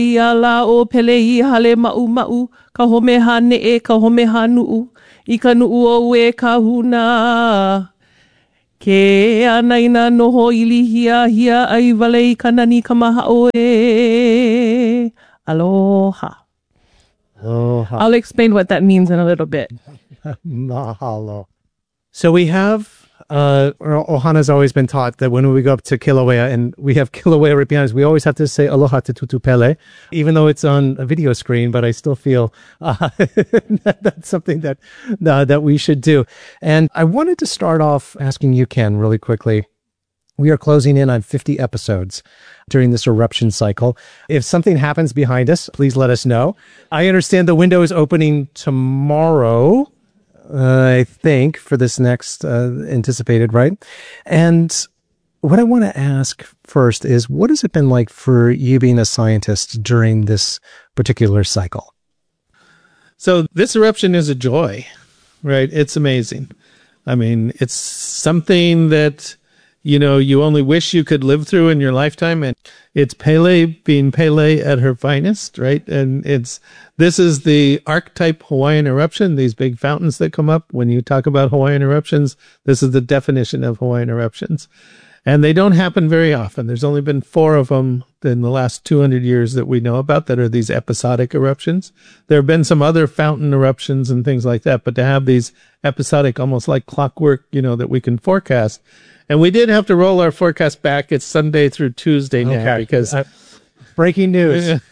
Ia la o pele I hale ma'u ma'u, ka homeha ne'e, ka homeha nu'u, I ka nu'u o ue ka huna. Ke anaina noho ilihia hia ai wale I ka nani ka maha oe. Aloha. Aloha. I'll explain what that means in a little bit. Mahalo. So we have, Ohana's always been taught that when we go up to Kilauea and we have Kilauea right behind us, we always have to say aloha to Tutupele, even though it's on a video screen, but I still feel that's something that we should do. And I wanted to start off asking you, Ken, really quickly. We are closing in on 50 episodes during this eruption cycle. If something happens behind us, please let us know. I understand the window is opening tomorrow, I think, for this next anticipated, right? And what I want to ask first is, what has it been like for you being a scientist during this particular cycle? So this eruption is a joy, right? It's amazing. I mean, it's something that, you know, you only wish you could live through in your lifetime. And it's Pele being Pele at her finest, right? And this is the archetype Hawaiian eruption, these big fountains that come up. When you talk about Hawaiian eruptions, this is the definition of Hawaiian eruptions. And they don't happen very often. There's only been 4 of them in the last 200 years that we know about that are these episodic eruptions. There have been some other fountain eruptions and things like that, but to have these episodic, almost like clockwork, you know, that we can forecast. And we did have to roll our forecast back. It's Sunday through Tuesday now because breaking news.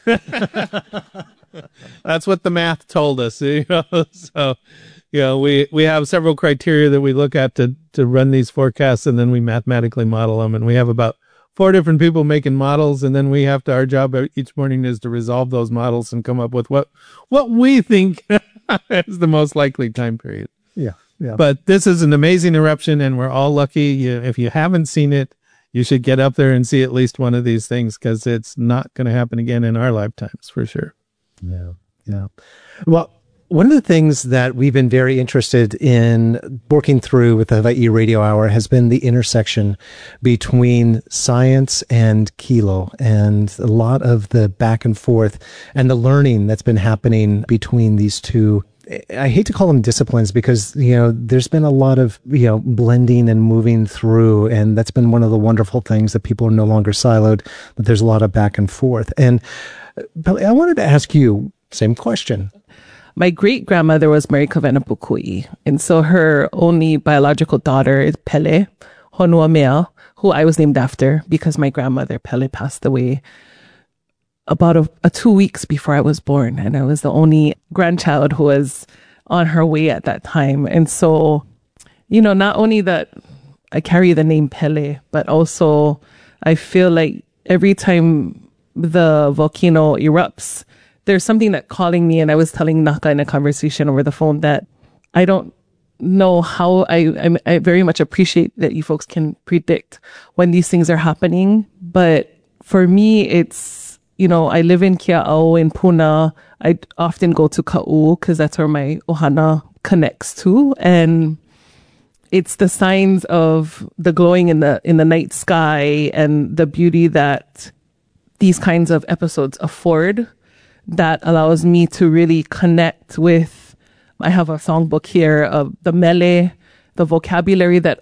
That's what the math told us. You know? So, you know, we have several criteria that we look at to run these forecasts, and then we mathematically model them. And we have about 4 different people making models, and then our job each morning is to resolve those models and come up with what we think is the most likely time period. Yeah. Yeah. But this is an amazing eruption, and we're all lucky. If you haven't seen it, you should get up there and see at least one of these things, because it's not going to happen again in our lifetimes, for sure. Yeah. Yeah. Well, one of the things that we've been very interested in working through with the Hawaii Radio Hour has been the intersection between science and Kilo, and a lot of the back and forth and the learning that's been happening between these two. I hate to call them disciplines because, you know, there's been a lot of, you know, blending and moving through. And that's been one of the wonderful things, that people are no longer siloed, that there's a lot of back and forth. And I wanted to ask you, same question. My great-grandmother was Mary Kawena Pukui. And so her only biological daughter is Pele Honuamea, who I was named after because my grandmother Pele passed away about 2 weeks before I was born. And I was the only grandchild who was on her way at that time. And so, you know, not only that I carry the name Pele, but also I feel like every time the volcano erupts, there's something that calling me. And I was telling Naka in a conversation over the phone that I don't know how I very much appreciate that you folks can predict when these things are happening. But for me, it's, you know, I live in Kia'au in Puna. I often go to Ka'u because that's where my ohana connects to. And it's the signs of the glowing in the night sky and the beauty that these kinds of episodes afford that allows me to really connect with. I have a songbook here of the mele, the vocabulary that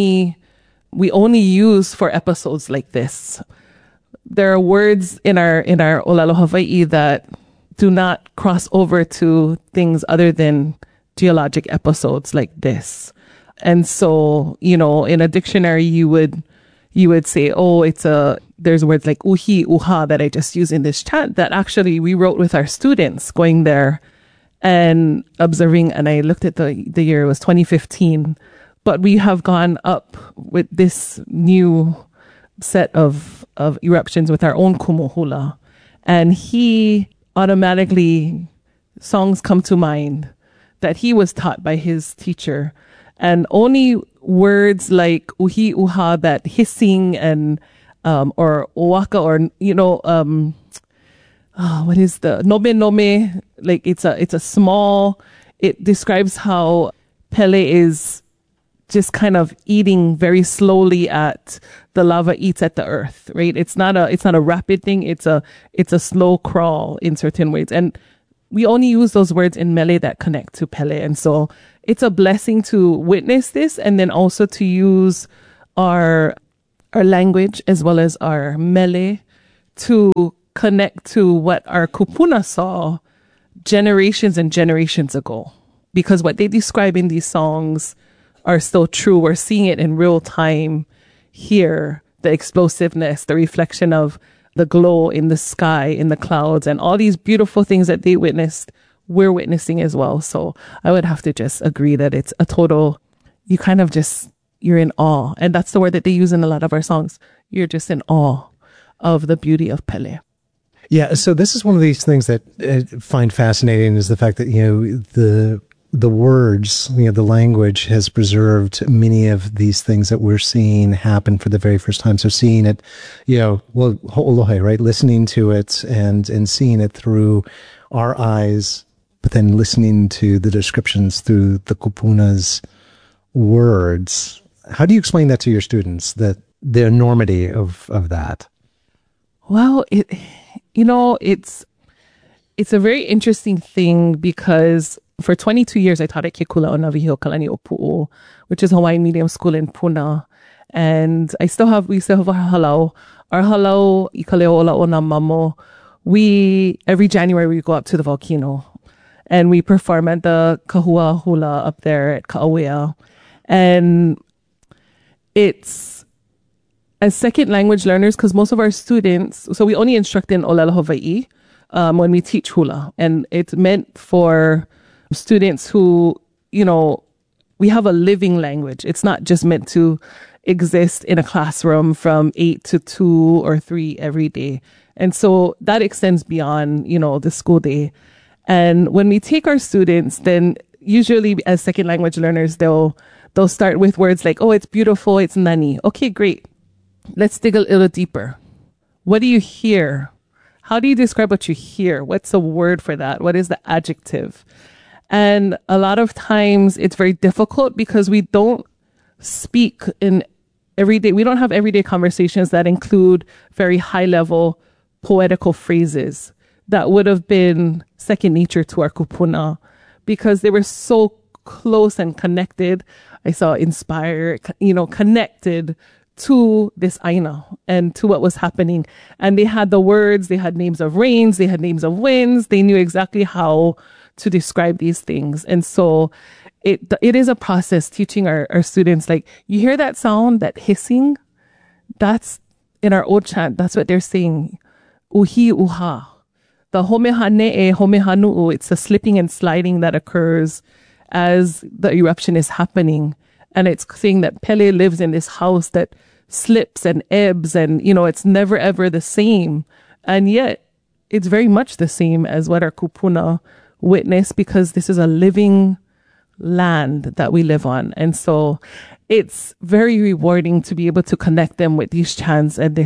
we only use for episodes like this. There are words in our Olelo Hawaii that do not cross over to things other than geologic episodes like this. And so, you know, in a dictionary, you would say, oh, there's words like uhi, uha that I just use in this chat that actually we wrote with our students going there and observing. And I looked at the year, it was 2015, but we have gone up with this new set of eruptions with our own kumuhula. And he automatically, songs come to mind that he was taught by his teacher. And only words like uhi, uha, that hissing and, or oaka, or, you know, what is the nome? Like it's a small, it describes how Pele is just kind of eating very slowly at the lava eats at the earth, right? It's not a rapid thing. It's a slow crawl in certain ways. And we only use those words in Mele that connect to Pele. And so it's a blessing to witness this and then also to use our language as well as our Mele to connect to what our kupuna saw generations and generations ago. Because what they describe in these songs are still true. We're seeing it in real time here, the explosiveness, the reflection of the glow in the sky, in the clouds, and all these beautiful things that they witnessed, we're witnessing as well. So I would have to just agree that it's a total, you're in awe. And that's the word that they use in a lot of our songs. You're just in awe of the beauty of Pele. Yeah, so this is one of these things that I find fascinating is the fact that, the words, the language has preserved many of these things that we're seeing happen for the very first time. So seeing it, ho'olohe, right? Listening to it and seeing it through our eyes, but then listening to the descriptions through the kupuna's words. How do you explain that to your students, that the enormity of that? Well, it's a very interesting thing because for 22 years, I taught at Kekula o Navihi'okalani Opu'u, which is Hawaiian Medium School in Puna. And we still have our halau. Our halau, Ikaleo Ola Ona Mamo, every January, we go up to the volcano and we perform at the Kahua Hula up there at Ka'awea. And it's as second language learners, because most of our students, so we only instruct in Olelo Hawaii when we teach hula. And it's meant for students who, we have a living language. It's not just meant to exist in a classroom from 8 to 2 or 3 every day. And so that extends beyond, the school day. And when we take our students, then usually as second language learners, they'll start with words like, oh, it's beautiful, it's nani. Okay, great. Let's dig a little deeper. What do you hear? How do you describe what you hear? What's the word for that? What is the adjective? And a lot of times it's very difficult because we don't speak in everyday, we don't have everyday conversations that include very high level poetical phrases that would have been second nature to our kupuna because they were so close and connected. I saw inspired, connected to this aina and to what was happening. And they had the words, they had names of rains, they had names of winds. They knew exactly how to describe these things. And so it is a process teaching our students, like, you hear that sound, that hissing? That's in our old chant. That's what they're saying. Uhi uha. The homehane'e, homehanu'u, it's the slipping and sliding that occurs as the eruption is happening. And it's saying that Pele lives in this house that slips and ebbs and, it's never ever the same. And yet it's very much the same as what our kupuna witnessed because this is a living land that we live on. And so it's very rewarding to be able to connect them with these chants and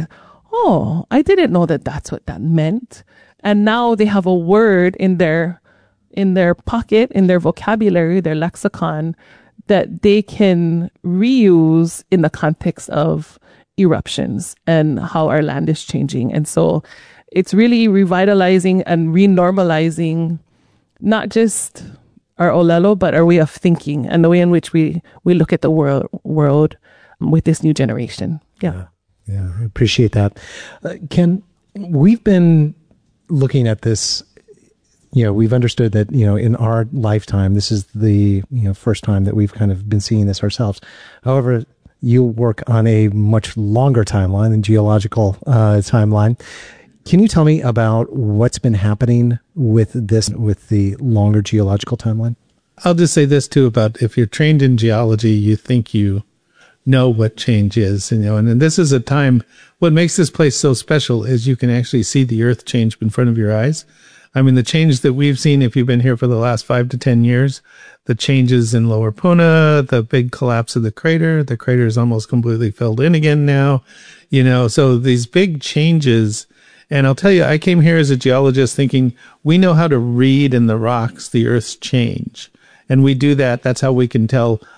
I didn't know that that's what that meant. And now they have a word in their pocket, in their vocabulary, their lexicon, that they can reuse in the context of eruptions and how our land is changing. And so it's really revitalizing and renormalizing not just our olelo, but our way of thinking and the way in which we look at the world with this new generation. Yeah, I appreciate that. Ken, we've been looking at this. We've understood that, in our lifetime, this is the, first time that we've kind of been seeing this ourselves. However, you work on a much longer timeline, and geological timeline. Can you tell me about what's been happening with the longer geological timeline? I'll just say this too about if you're trained in geology, you think you know what change is, and this is a time, what makes this place so special is you can actually see the earth change in front of your eyes. I mean, the change that we've seen, if you've been here for the last 5 to 10 years, the changes in Lower Puna, the big collapse of the crater is almost completely filled in again now, so these big changes. And I'll tell you, I came here as a geologist thinking we know how to read in the rocks the earth's change. And we do that. That's how we can tell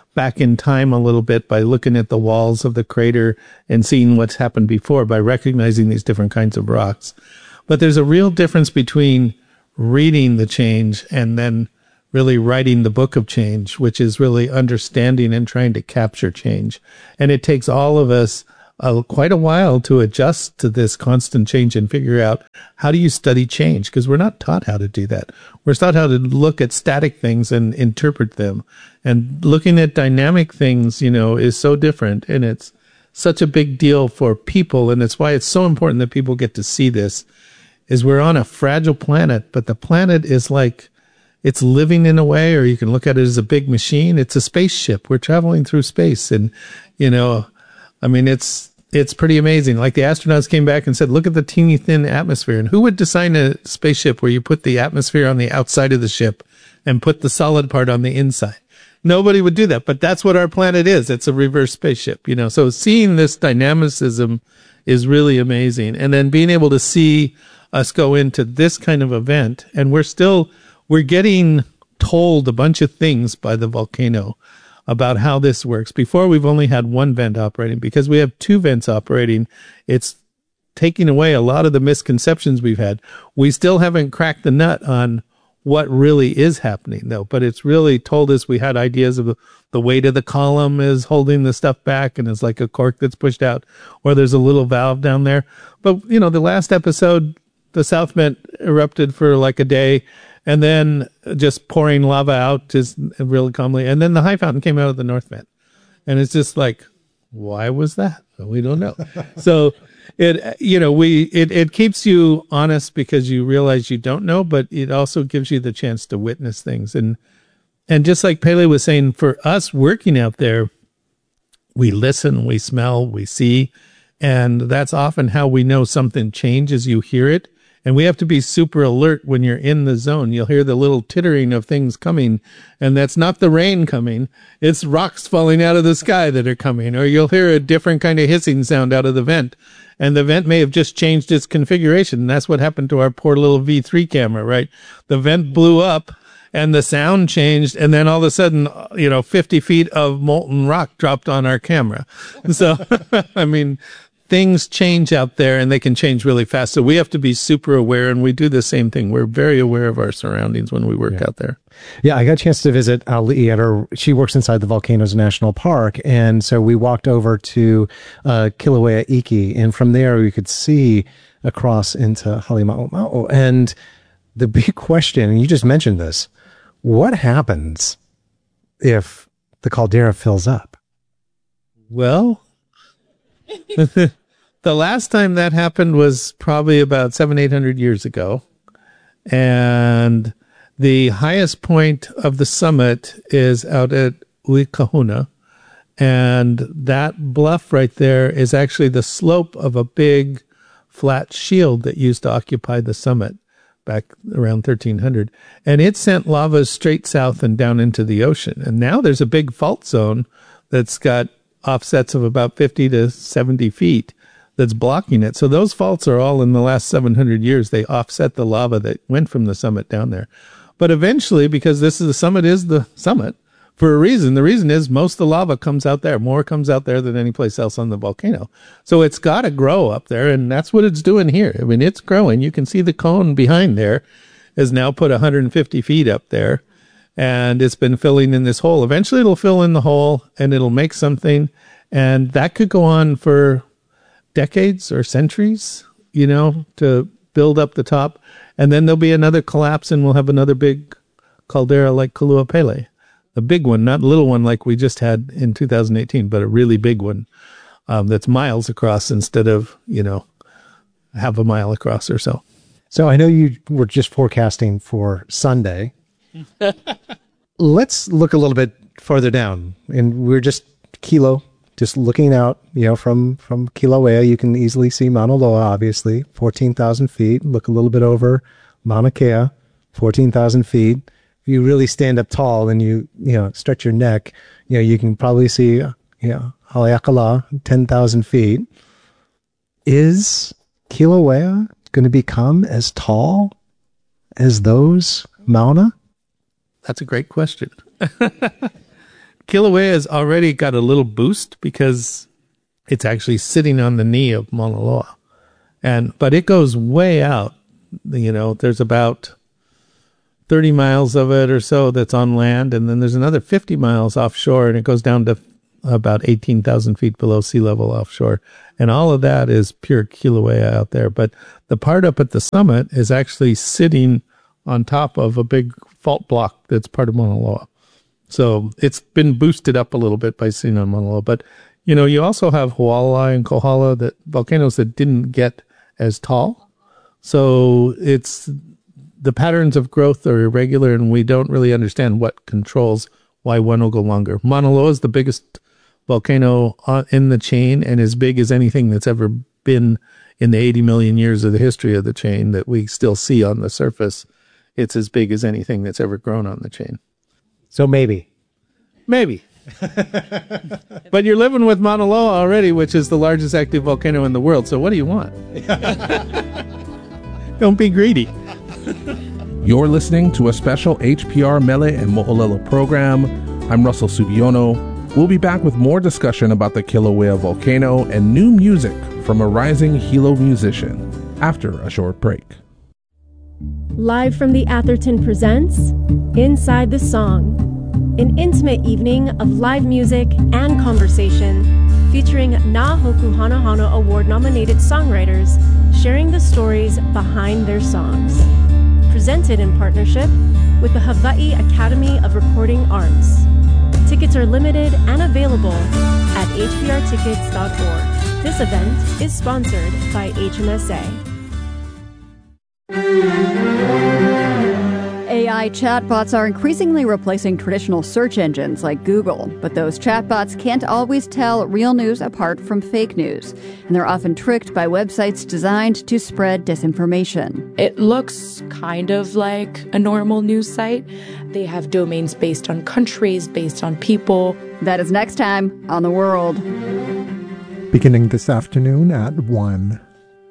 back in time a little bit by looking at the walls of the crater and seeing what's happened before by recognizing these different kinds of rocks. But there's a real difference between reading the change and then really writing the book of change, which is really understanding and trying to capture change. And it takes all of us quite a while to adjust to this constant change and figure out how do you study change, because we're not taught how to do that. We're taught how to look at static things and interpret them. And looking at dynamic things, is so different, and it's such a big deal for people. And it's why it's so important that people get to see this, is we're on a fragile planet, but the planet is like, it's living in a way, or you can look at it as a big machine. It's a spaceship. We're traveling through space. And, it's pretty amazing. Like the astronauts came back and said, look at the teeny thin atmosphere. And who would design a spaceship where you put the atmosphere on the outside of the ship and put the solid part on the inside? Nobody would do that. But that's what our planet is. It's a reverse spaceship, So seeing this dynamicism is really amazing. And then being able to see us go into this kind of event, and we're getting told a bunch of things by the volcano about how this works. Before, we've only had one vent operating. Because we have two vents operating, it's taking away a lot of the misconceptions we've had. We still haven't cracked the nut on what really is happening, though. But it's really told us we had ideas of the weight of the column is holding the stuff back, and it's like a cork that's pushed out, or there's a little valve down there. But, the last episode, the south vent erupted for like a day, and then just pouring lava out just really calmly. And then the high fountain came out of the north vent. And it's just like, why was that? We don't know. So it keeps you honest because you realize you don't know, but it also gives you the chance to witness things. And just like Pele was saying, for us working out there, we listen, we smell, we see, and that's often how we know something changes. You hear it. And we have to be super alert when you're in the zone. You'll hear the little tittering of things coming, and that's not the rain coming. It's rocks falling out of the sky that are coming. Or you'll hear a different kind of hissing sound out of the vent. And the vent may have just changed its configuration. And that's what happened to our poor little V3 camera, right? The vent blew up and the sound changed. And then all of a sudden, 50 feet of molten rock dropped on our camera. So, things change out there, and they can change really fast. So we have to be super aware, and we do the same thing. We're very aware of our surroundings when we work out there. Yeah, I got a chance to visit Ali'i she works inside the Volcanoes National Park. And so we walked over to Kilauea Iki, and from there we could see across into Halemaumau. And the big question, and you just mentioned this, what happens if the caldera fills up? Well, the last time that happened was probably about 700-800 years ago. And the highest point of the summit is out at Uikahuna. And that bluff right there is actually the slope of a big flat shield that used to occupy the summit back around 1300. And it sent lava straight south and down into the ocean. And now there's a big fault zone that's got offsets of about 50 to 70 feet that's blocking it. So those faults are all in the last 700 years. They offset the lava that went from the summit down there. But eventually, because the summit for a reason, the reason is most of the lava comes out there. More comes out there than any place else on the volcano. So it's got to grow up there, and that's what it's doing here. It's growing. You can see the cone behind there has now put 150 feet up there, and it's been filling in this hole. Eventually, it'll fill in the hole, and it'll make something, and that could go on for decades or centuries, to build up the top. And then there'll be another collapse, and we'll have another big caldera like Kuluapele. A big one, not a little one like we just had in 2018, but a really big one that's miles across instead of, half a mile across or so. So I know you were just forecasting for Sunday. Let's look a little bit further down. And we're just looking out, from Kilauea. You can easily see Mauna Loa, obviously, 14,000 feet. Look a little bit over Mauna Kea, 14,000 feet. If you really stand up tall and you stretch your neck, you can probably see, Haleakala, 10,000 feet. Is Kilauea going to become as tall as those Mauna? That's a great question. Kilauea has already got a little boost because it's actually sitting on the knee of Mauna Loa. But it goes way out. There's about 30 miles of it or so that's on land, and then there's another 50 miles offshore, and it goes down to about 18,000 feet below sea level offshore. And all of that is pure Kilauea out there. But the part up at the summit is actually sitting on top of a big fault block that's part of Mauna Loa. So it's been boosted up a little bit by sitting on Mauna Loa. But, you also have Huala and Kohala, that volcanoes that didn't get as tall. So the patterns of growth are irregular, and we don't really understand what controls why one will go longer. Mauna Loa is the biggest volcano in the chain and as big as anything that's ever been in the 80 million years of the history of the chain that we still see on the surface. It's as big as anything that's ever grown on the chain. So maybe. But you're living with Mauna Loa already, which is the largest active volcano in the world. So what do you want? Don't be greedy. You're listening to a special HPR Mele and Mo'olelo program. I'm Russell Subiono. We'll be back with more discussion about the Kilauea volcano and new music from a rising Hilo musician after a short break. Live from the Atherton presents Inside the Song, an intimate evening of live music and conversation featuring Na Hoku Hana Hana Award-nominated songwriters sharing the stories behind their songs. Presented in partnership with the Hawaii Academy of Recording Arts. Tickets are limited and available at hprtickets.org. This event is sponsored by HMSA. AI chatbots are increasingly replacing traditional search engines like Google, but those chatbots can't always tell real news apart from fake news, and they're often tricked by websites designed to spread disinformation. It looks kind of like a normal news site. They have domains based on countries, based on people. That is next time on The World. Beginning this afternoon at 1.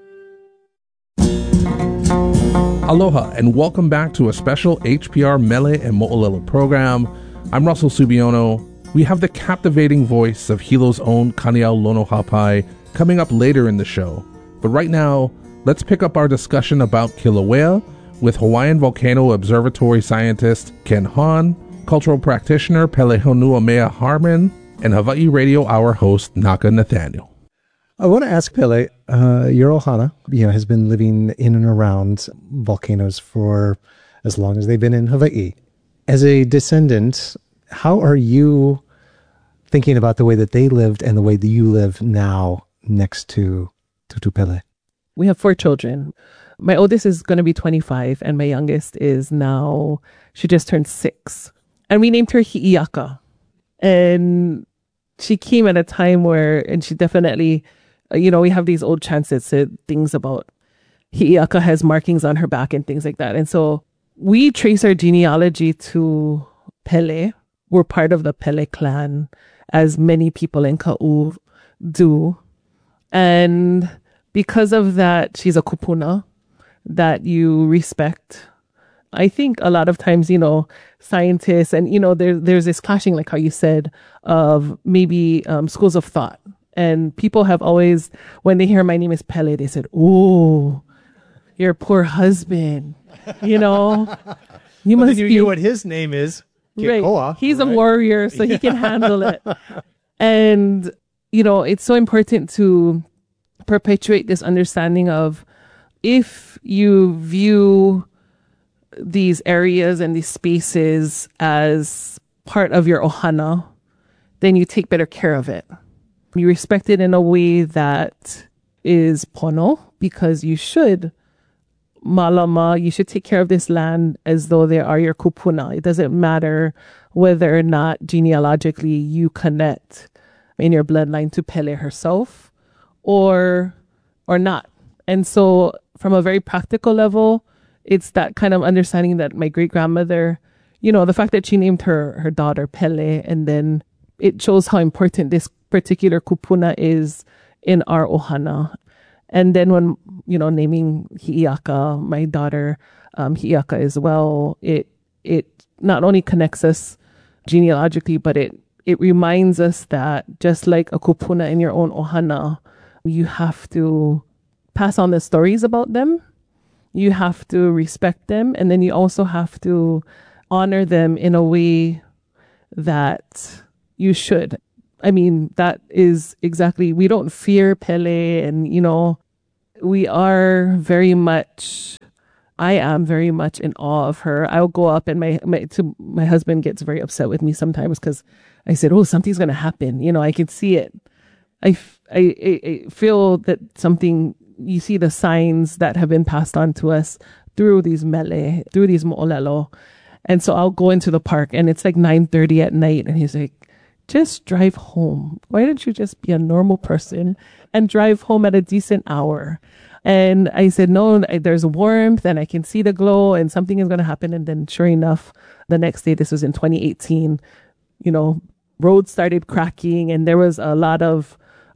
Aloha and welcome back to a special HPR Mele and Mo'olelo program. I'm Russell Subiono. We have the captivating voice of Hilo's own Kaniau Lonohapai coming up later in the show. But right now, let's pick up our discussion about Kilauea with Hawaiian Volcano Observatory scientist Ken Hahn, cultural practitioner Pelehonuamea Harmon, and Hawaii Radio Hour host Naka Nathaniel. I want to ask Pele, your ohana, has been living in and around volcanoes for as long as they've been in Hawaii. As a descendant, how are you thinking about the way that they lived and the way that you live now next to Pele? We have 4 children. My oldest is going to be 25, and my youngest is now, she just turned 6. And we named her Hi'iaka. And she came at a time where, and she definitely, we have these old chants that said things about Hi'iaka has markings on her back and things like that. And so we trace our genealogy to Pele. We're part of the Pele clan, as many people in Ka'u do. And because of that, she's a kupuna that you respect. I think a lot of times, scientists and, there's this clashing, like how you said, of maybe schools of thought. And people have always, when they hear my name is Pele, they said, "Ooh, your poor husband, you must you be know what his name is." Right. He's a warrior, so he can handle it. And, it's so important to perpetuate this understanding of if you view these areas and these spaces as part of your ohana, then you take better care of it. You respect it in a way that is pono, because you should malama, you should take care of this land as though they are your kupuna. It doesn't matter whether or not genealogically you connect in your bloodline to Pele herself or not. And so from a very practical level, it's that kind of understanding that my great-grandmother, the fact that she named her daughter Pele, and then it shows how important this particular kupuna is in our ohana. And then when, naming Hi'iaka, my daughter, Hi'iaka as well, it not only connects us genealogically, but it it reminds us that just like a kupuna in your own ohana, you have to pass on the stories about them. You have to respect them. And then you also have to honor them in a way that you should. I mean, that is exactly, we don't fear Pele, and, you know, we are very much, I am very much in awe of her. I'll go up and my husband gets very upset with me sometimes because I said, oh, something's going to happen. You know, I can see it. I feel that something, you see the signs that have been passed on to us through these mele, through these mo'olelo. And so I'll go into the park and it's like 9:30 at night. And he's like, just drive home. Why don't you just be a normal person and drive home at a decent hour? And I said, no, there's warmth and I can see the glow and something is going to happen. And then sure enough, the next day, this was in 2018, you know, roads started cracking and there was a lot of,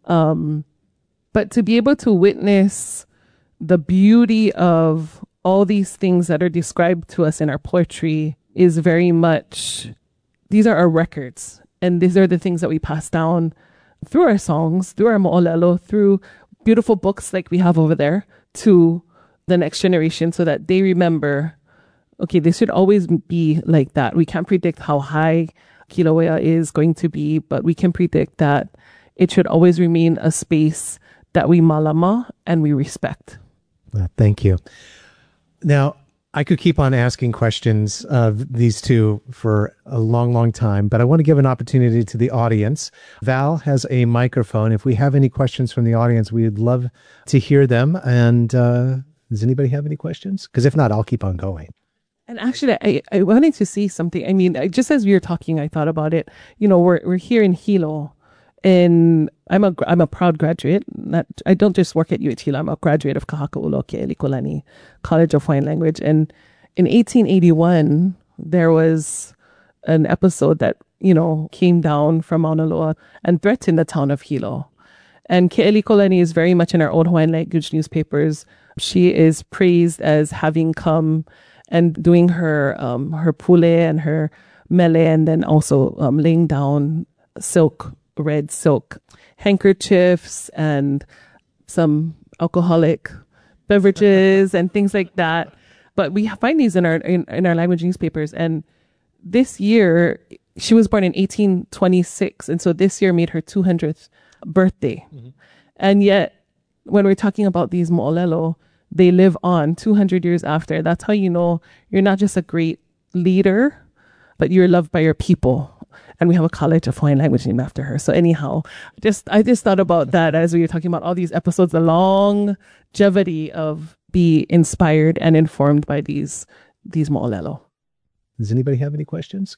but to be able to witness the beauty of all these things that are described to us in our poetry is very much, these are our records. And these are the things that we pass down through our songs, through our mo'olelo, through beautiful books like we have over there to the next generation so that they remember, okay, this should always be like that. We can't predict how high Kilauea is going to be, but we can predict that it should always remain a space that we malama and we respect. Thank you. Now, I could keep on asking questions of these two for a long, long time, but I want to give an opportunity to the audience. Val has a microphone. If we have any questions from the audience, we'd love to hear them. And does anybody have any questions? Because if not, I'll keep on going. And actually, I wanted to see something. I mean, just as we were talking, I thought about it. You know, we're here in Hilo, and I'm a proud graduate. I don't just work at UH Hilo. I'm a graduate of Kahaka'ulo Ke'elikolani College of Hawaiian Language. And in 1881, there was an episode that, you know, came down from Mauna Loa and threatened the town of Hilo. And Ke'elikolani is very much in our old Hawaiian language newspapers. She is praised as having come and doing her pule and her mele, and then also laying down red silk handkerchiefs and some alcoholic beverages and things like that. But we find these in our language newspapers. And this year, she was born in 1826, and so this year made her 200th birthday. Mm-hmm. And yet, when we're talking about these mo'olelo, they live on 200 years after. That's how you know you're not just a great leader, but you're loved by your people. And we have a college of Hawaiian language named after her. So anyhow, I just thought about that as we were talking about all these episodes, the longevity of be inspired and informed by these mo'olelo. Does anybody have any questions?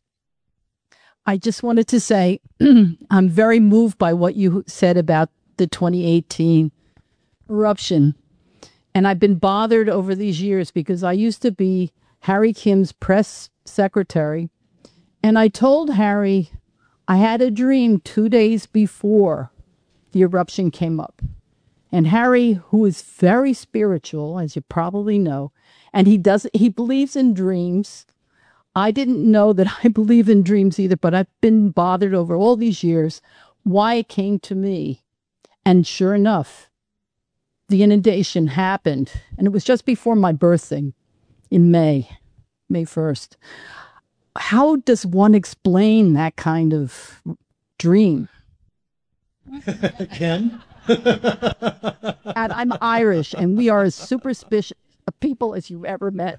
I just wanted to say, I'm very moved by what you said about the 2018 eruption. And I've been bothered over these years because I used to be Harry Kim's press secretary. And I told Harry I had a dream 2 days before the eruption came up. And Harry, who is very spiritual, as you probably know, and he believes in dreams. I didn't know that I believe in dreams either, but I've been bothered over all these years why it came to me. And sure enough, the inundation happened, and it was just before my birthday in May 1st. How does one explain that kind of dream? Ken? And I'm Irish, and we are as superstitious people as you've ever met.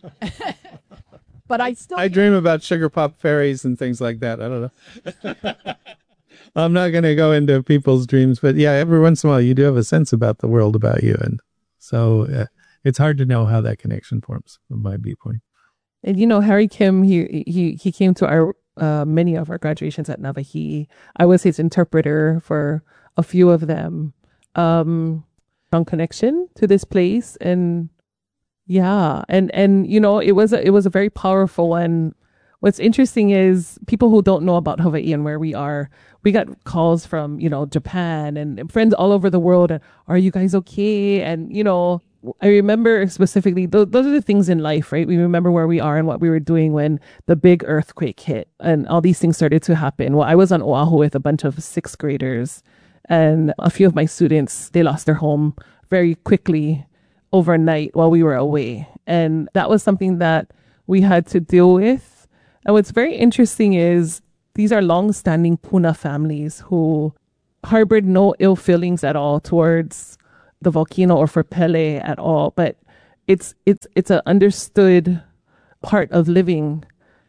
But I dream about sugar pop fairies and things like that. I don't know. I'm not going to go into people's dreams, but yeah, every once in a while you do have a sense about the world about you. And so it's hard to know how that connection forms from my viewpoint. And, you know, Harry Kim, he came to our many of our graduations at Navahi. I was his interpreter for a few of them. Strong connection to this place. And yeah, and you know, it was a very powerful one what's interesting is people who don't know about Hawaii and where we are, we got calls from, Japan and friends all over the world. And, are you guys okay? And, I remember specifically, those are the things in life, right? We remember where we are and what we were doing when the big earthquake hit and all these things started to happen. Well, I was on Oahu with a bunch of sixth graders, and a few of my students, they lost their home very quickly overnight while we were away. And that was something that we had to deal with. And what's very interesting is these are long-standing Puna families who harbored no ill feelings at all towards the volcano or for Pele at all. But it's an understood part of living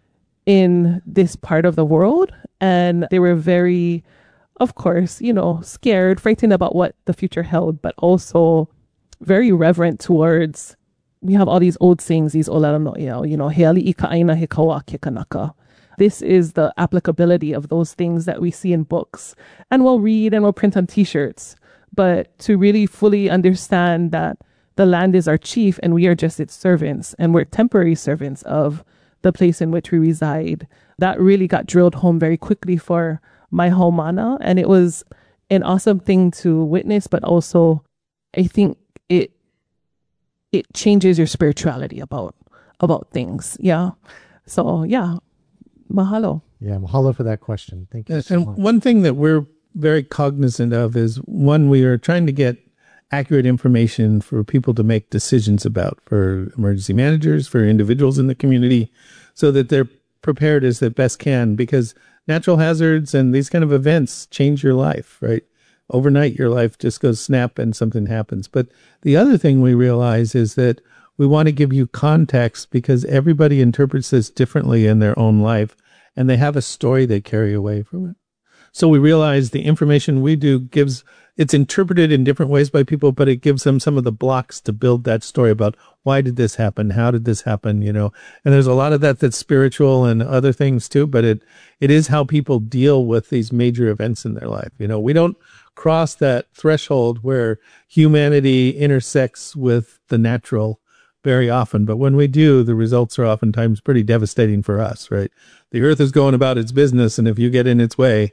in this part of the world. And they were very, of course, scared, frightened about what the future held, but also very reverent towards, we have all these old sayings, these olala no iao, heali ika aina he kaua ke kanaka. This is the applicability of those things that we see in books and we'll read and we'll print on t-shirts. But to really fully understand that the land is our chief and we are just its servants and we're temporary servants of the place in which we reside, that really got drilled home very quickly for my haumana. And it was an awesome thing to witness, but also I think it changes your spirituality about things. Yeah. So yeah, mahalo. Yeah, mahalo for that question. Thank you so much. One thing that we're very cognizant of is, one, we are trying to get accurate information for people to make decisions about, for emergency managers, for individuals in the community, so that they're prepared as they best can, because natural hazards and these kind of events change your life, right? Overnight, your life just goes snap and something happens. But the other thing we realize is that we want to give you context, because everybody interprets this differently in their own life, and they have a story they carry away from it. So we realize the information we do it's interpreted in different ways by people, but it gives them some of the blocks to build that story about, why did this happen? How did this happen? And there's a lot of that's spiritual and other things too, but it is how people deal with these major events in their life. We don't cross that threshold where humanity intersects with the natural very often, but when we do, the results are oftentimes pretty devastating for us, right? The earth is going about its business, and if you get in its way,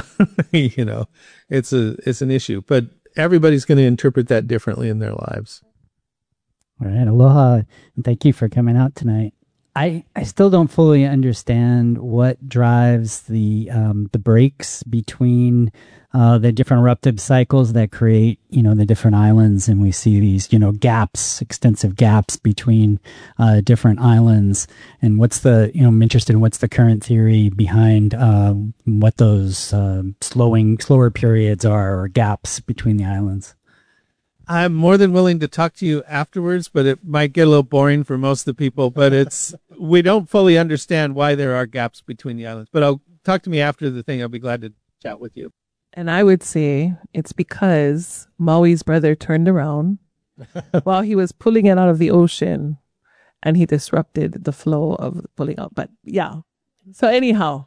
it's an issue. But everybody's going to interpret that differently in their lives. All right, aloha, and thank you for coming out tonight. I still don't fully understand what drives the breaks between the different eruptive cycles that create, the different islands, and we see these, gaps, extensive gaps between different islands. And I'm interested in what's the current theory behind what those slower periods are, or gaps between the islands. I'm more than willing to talk to you afterwards, but it might get a little boring for most of the people. But we don't fully understand why there are gaps between the islands. But talk to me after the thing. I'll be glad to chat with you. And I would say it's because Maui's brother turned around while he was pulling it out of the ocean, and he disrupted the flow of pulling out. But yeah. So anyhow.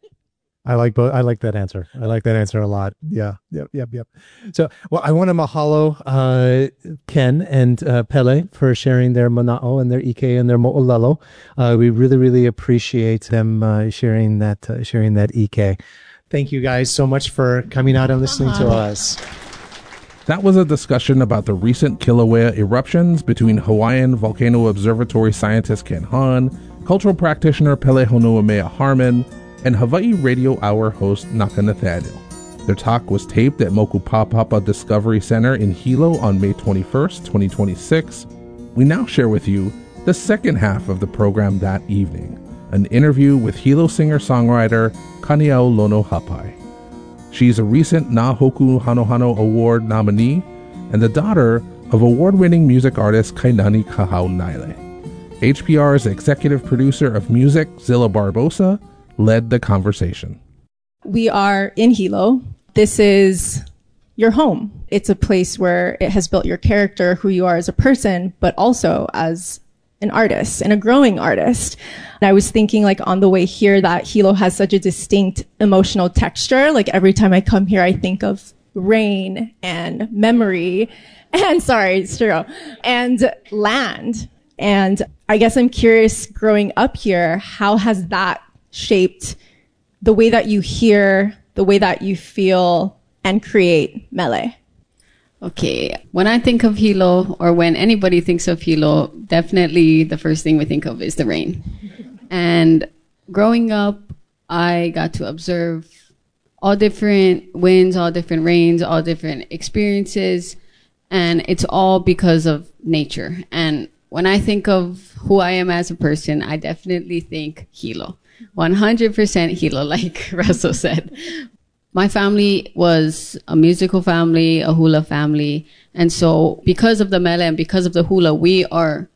I like both. I like that answer. I like that answer a lot. Yeah. Yep. So, I want to mahalo Ken and Pele for sharing their mana'o and their ike and their mo'olelo. We really, really appreciate them sharing that ike. Thank you guys so much for coming out and listening to us. That was a discussion about the recent Kilauea eruptions between Hawaiian Volcano Observatory scientist Ken Hahn, cultural practitioner Pele Honuamea Harmon, and Hawaii Radio Hour host Naka Nathaniel. Their talk was taped at Moku Papapa Discovery Center in Hilo on May 21st, 2026. We now share with you the second half of the program that evening, an interview with Hilo singer-songwriter Kaniau Lono Hapai. She's a recent Na Hoku Hanohano Award nominee and the daughter of award-winning music artist Kainani Kahau Naile. HPR's executive producer of music, Zilla Barbosa, led the conversation. We are in Hilo. This is your home. It's a place where it has built your character, who you are as a person, but also as an artist and a growing artist. And I was thinking, on the way here, that Hilo has such a distinct emotional texture. Every time I come here, I think of rain and memory and, sorry, it's true, and land. And I guess I'm curious, growing up here, how has that shaped the way that you hear, the way that you feel and create mele? Okay, when I think of Hilo, or when anybody thinks of Hilo, definitely the first thing we think of is the rain. And growing up, I got to observe all different winds, all different rains, all different experiences, and it's all because of nature. And when I think of who I am as a person, I definitely think Hilo. 100% Hilo, like Russell said. My family was a musical family, a hula family. And so because of the mele and because of the hula, we are